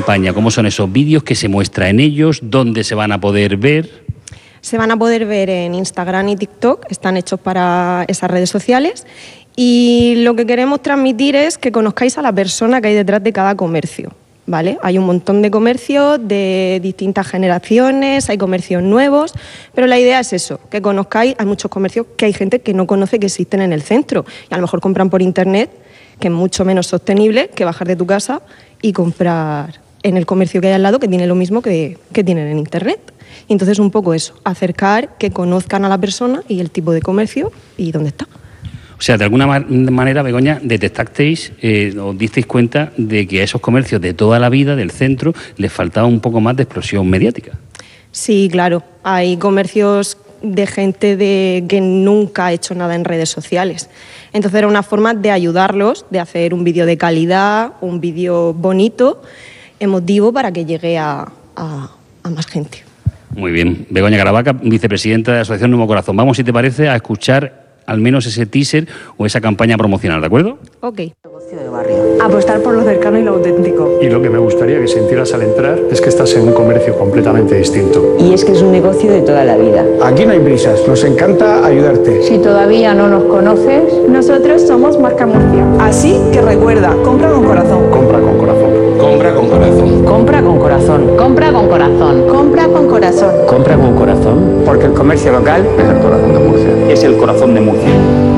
campaña? ¿Cómo son esos vídeos? ¿Qué se muestra en ellos? ¿Dónde se van a poder ver? Se van a poder ver en Instagram y TikTok, están hechos para esas redes sociales. Y lo que queremos transmitir es que conozcáis a la persona que hay detrás de cada comercio, ¿vale? Hay un montón de comercios de distintas generaciones, hay comercios nuevos, pero la idea es eso, que conozcáis. Hay muchos comercios que hay gente que no conoce que existen en el centro y a lo mejor compran por internet, que es mucho menos sostenible que bajar de tu casa y comprar en el comercio que hay al lado, que tiene lo mismo que tienen en internet. Y entonces un poco eso, acercar, que conozcan a la persona y el tipo de comercio y dónde está. O sea, de alguna manera, Begoña, detectasteis, os disteis cuenta de que a esos comercios de toda la vida, del centro, les faltaba un poco más de explosión mediática. Sí, claro. Hay comercios de gente que nunca ha hecho nada en redes sociales. Entonces era una forma de ayudarlos, de hacer un vídeo de calidad, un vídeo bonito, emotivo, para que llegue a más gente. Muy bien. Begoña Caravaca, vicepresidenta de la Asociación Nuevo Corazón. Vamos, si te parece, a escuchar al menos ese teaser o esa campaña promocional, ¿de acuerdo? Ok. Negocio de barrio. Apostar por lo cercano y lo auténtico. Y lo que me gustaría que sintieras al entrar es que estás en un comercio completamente distinto. Y es que es un negocio de toda la vida. Aquí no hay prisas, nos encanta ayudarte. Si todavía no nos conoces, nosotros somos Marca Murcia. Así que recuerda, compra con corazón. Compra con corazón. Compra con corazón. Compra con corazón. Compra con corazón. Compra con corazón. Compra con corazón. Porque el comercio local Es el corazón de Murcia. es el corazón de Murcia.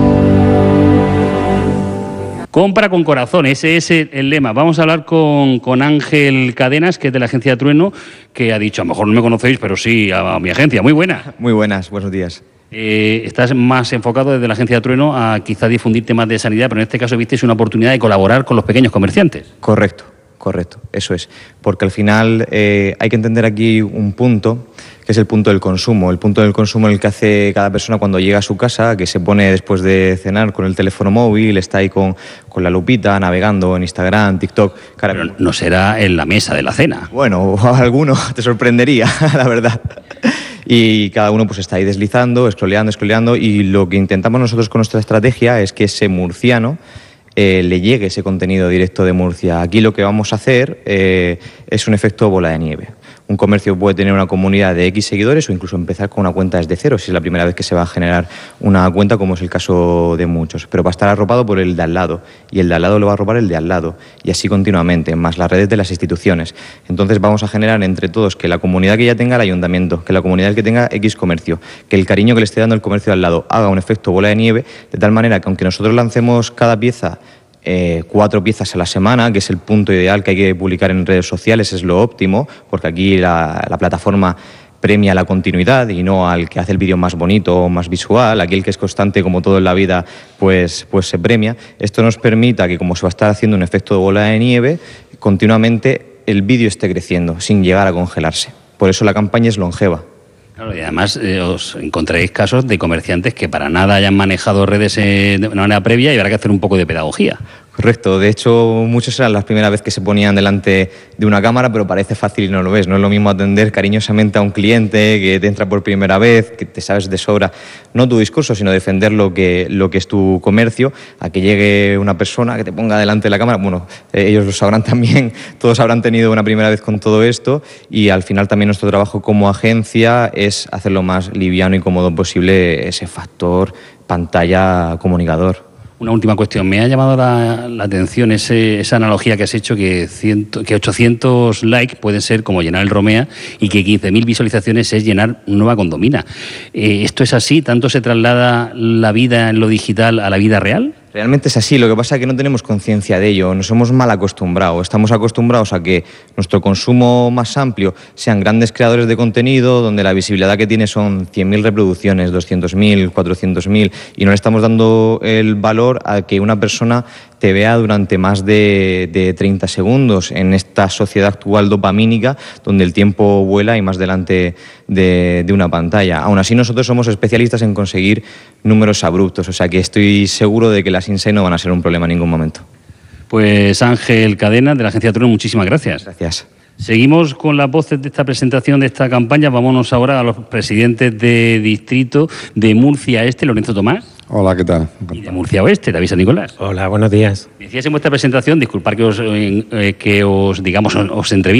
Compra con corazón, ese es el lema. Vamos a hablar con Ángel Cadenas, que es de la agencia Trueno, que ha dicho, a lo mejor no me conocéis, pero sí a mi agencia. Muy buena. Muy buenas, buenos días. Estás más enfocado desde la agencia Trueno a quizá difundir temas de sanidad, pero en este caso visteis una oportunidad de colaborar con los pequeños comerciantes. Correcto, eso es. Porque al final hay que entender aquí un punto, que es el punto del consumo. El punto del consumo en el que hace cada persona cuando llega a su casa, que se pone después de cenar con el teléfono móvil, está ahí con la lupita, navegando en Instagram, TikTok. Pero no será en la mesa de la cena. Bueno, alguno te sorprendería, la verdad. Y cada uno pues está ahí deslizando, scrolleando, y lo que intentamos nosotros con nuestra estrategia es que ese murciano le llegue ese contenido directo de Murcia. Aquí lo que vamos a hacer es un efecto bola de nieve. Un comercio puede tener una comunidad de X seguidores o incluso empezar con una cuenta desde cero, si es la primera vez que se va a generar una cuenta, como es el caso de muchos. Pero va a estar arropado por el de al lado, y el de al lado lo va a arropar el de al lado, y así continuamente, más las redes de las instituciones. Entonces vamos a generar entre todos que la comunidad que ya tenga el ayuntamiento, que la comunidad que tenga X comercio, que el cariño que le esté dando el comercio de al lado haga un efecto bola de nieve, de tal manera que aunque nosotros lancemos cada pieza 4 piezas a la semana, que es el punto ideal que hay que publicar en redes sociales, es lo óptimo, porque aquí la plataforma premia la continuidad y no al que hace el vídeo más bonito o más visual. Aquí el que es constante, como todo en la vida, pues se premia. Esto nos permita que, como se va a estar haciendo un efecto de bola de nieve, continuamente el vídeo esté creciendo sin llegar a congelarse. Por eso la campaña es longeva. Claro, y además os encontraréis casos de comerciantes que para nada hayan manejado redes de una manera previa y habrá que hacer un poco de pedagogía. Correcto, de hecho muchos eran las primeras veces que se ponían delante de una cámara, pero parece fácil y no lo es. No es lo mismo atender cariñosamente a un cliente que te entra por primera vez, que te sabes de sobra, no tu discurso, sino defender lo que es tu comercio, a que llegue una persona que te ponga delante de la cámara. Bueno, ellos lo sabrán también, todos habrán tenido una primera vez con todo esto, y al final también nuestro trabajo como agencia es hacer lo más liviano y cómodo posible ese factor pantalla comunicador. Una última cuestión. Me ha llamado la atención esa analogía que has hecho, que 800 likes pueden ser como llenar el Romea y que 15.000 visualizaciones es llenar Nueva Condomina. ¿Esto es así? ¿Tanto se traslada la vida en lo digital a la vida real? Realmente es así, lo que pasa es que no tenemos conciencia de ello, nos hemos mal acostumbrado. Estamos acostumbrados a que nuestro consumo más amplio sean grandes creadores de contenido, donde la visibilidad que tiene son 100.000 reproducciones, 200.000, 400.000, y no le estamos dando el valor a que una persona te vea durante más de 30 segundos en esta sociedad actual dopamínica, donde el tiempo vuela y más delante de una pantalla. Aún así, nosotros somos especialistas en conseguir números abruptos, o sea que estoy seguro de que las insights no van a ser un problema en ningún momento. Pues Ángel Cadenas, de la agencia Trueno, muchísimas gracias. Gracias. Seguimos con las voces de esta presentación, de esta campaña. Vámonos ahora a los presidentes de distrito de Murcia Este, Lorenzo Tomás. Hola, ¿qué tal? Y de Murcia Oeste, David San Nicolás. Hola, buenos días. Decías en vuestra presentación, disculpad que os entreviste,